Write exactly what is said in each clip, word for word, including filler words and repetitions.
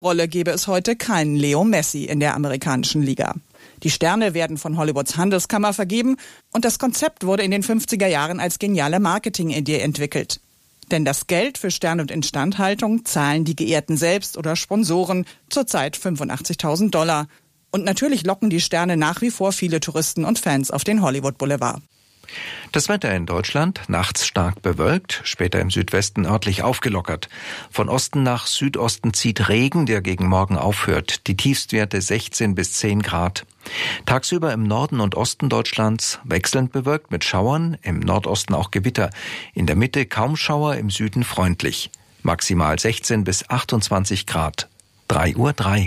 Rolle gäbe es heute keinen Leo Messi in der amerikanischen Liga. Die Sterne werden von Hollywoods Handelskammer vergeben und das Konzept wurde in den fünfziger Jahren als geniale Marketingidee entwickelt. Denn das Geld für Stern- und Instandhaltung zahlen die Geehrten selbst oder Sponsoren, zurzeit fünfundachtzigtausend Dollar. Und natürlich locken die Sterne nach wie vor viele Touristen und Fans auf den Hollywood Boulevard. Das Wetter in Deutschland, nachts stark bewölkt, später im Südwesten örtlich aufgelockert. Von Osten nach Südosten zieht Regen, der gegen Morgen aufhört. Die Tiefstwerte sechzehn bis zehn Grad. Tagsüber im Norden und Osten Deutschlands wechselnd bewölkt mit Schauern, im Nordosten auch Gewitter. In der Mitte kaum Schauer, im Süden freundlich. Maximal sechzehn bis achtundzwanzig Grad. drei Uhr drei.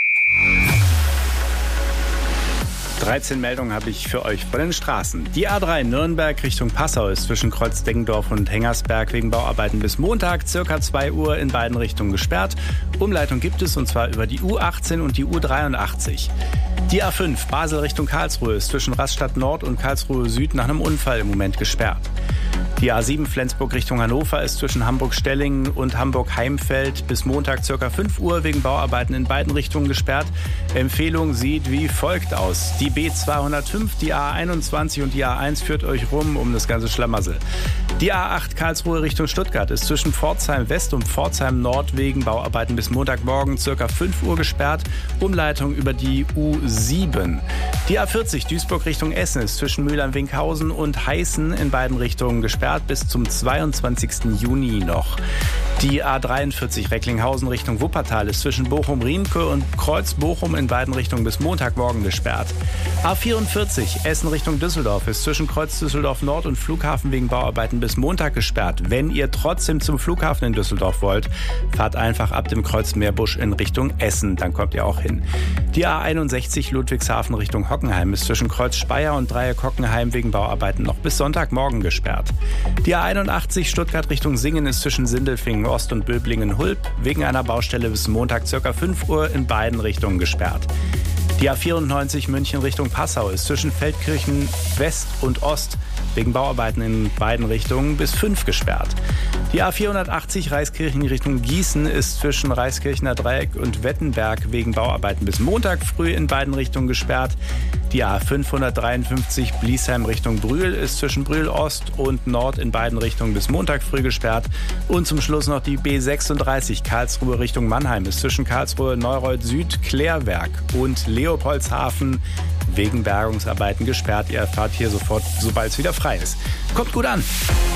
dreizehn Meldungen habe ich für euch von den Straßen. Die A drei Nürnberg Richtung Passau ist zwischen Kreuz Deggendorf und Hengersberg wegen Bauarbeiten bis Montag circa zwei Uhr in beiden Richtungen gesperrt. Umleitung gibt es und zwar über die U achtzehn und die U dreiundachtzig. Die A fünf Basel Richtung Karlsruhe ist zwischen Rastatt Nord und Karlsruhe Süd nach einem Unfall im Moment gesperrt. Die A sieben Flensburg Richtung Hannover ist zwischen Hamburg-Stellingen und Hamburg-Heimfeld bis Montag circa fünf Uhr wegen Bauarbeiten in beiden Richtungen gesperrt. Empfehlung sieht wie folgt aus. Die B zweihundertfünf, die A einundzwanzig und die A eins führt euch rum um das ganze Schlamassel. Die A acht Karlsruhe Richtung Stuttgart ist zwischen Pforzheim West und Pforzheim Nord wegen Bauarbeiten bis Montagmorgen circa fünf Uhr gesperrt. Umleitung über die U sieben. Die A vierzig Duisburg Richtung Essen ist zwischen Mülheim-Winkhausen und Heißen in beiden Richtungen gesperrt bis zum zweiundzwanzigsten Juni noch. Die A dreiundvierzig Recklinghausen Richtung Wuppertal ist zwischen Bochum-Riemke und Kreuz-Bochum in beiden Richtungen bis Montagmorgen gesperrt. A vierundvierzig Essen Richtung Düsseldorf ist zwischen Kreuz Düsseldorf Nord und Flughafen wegen Bauarbeiten bis Montag gesperrt. Wenn ihr trotzdem zum Flughafen in Düsseldorf wollt, fahrt einfach ab dem Kreuz Meerbusch in Richtung Essen, dann kommt ihr auch hin. Die A einundsechzig Ludwigshafen Richtung Hockenheim ist zwischen Kreuz Speyer und Dreieck Hockenheim wegen Bauarbeiten noch bis Sonntagmorgen gesperrt. Die A einundachtzig Stuttgart Richtung Singen ist zwischen Sindelfingen Ost und Böblingen-Hulb wegen einer Baustelle bis Montag ca. fünf Uhr in beiden Richtungen gesperrt. Die A vierundneunzig München Richtung Passau ist zwischen Feldkirchen West und Ost wegen Bauarbeiten in beiden Richtungen bis fünf gesperrt. Die A vierhundertachtzig Reiskirchen Richtung Gießen ist zwischen Reiskirchener Dreieck und Wettenberg wegen Bauarbeiten bis Montag früh in beiden Richtungen gesperrt. Die A fünfhundertdreiundfünfzig Bliesheim Richtung Brühl ist zwischen Brühl Ost und Nord in beiden Richtungen bis Montag früh gesperrt. Und zum Schluss noch die B sechsunddreißig Karlsruhe Richtung Mannheim ist zwischen Karlsruhe Neureuth Süd, Klärwerk und Leopoldshafen wegen Bergungsarbeiten gesperrt. Ihr erfahrt hier sofort, sobald es wieder frei ist. Kommt gut an!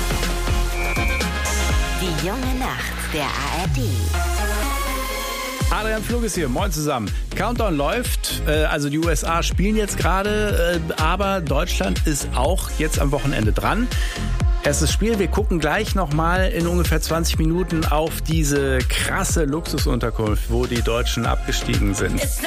Die junge Nacht der A R D. Adrian Flug ist hier, moin zusammen. Countdown läuft, äh, also die U S A spielen jetzt gerade, äh, aber Deutschland ist auch jetzt am Wochenende dran. Erstes Spiel, wir gucken gleich nochmal in ungefähr zwanzig Minuten auf diese krasse Luxusunterkunft, wo die Deutschen abgestiegen sind.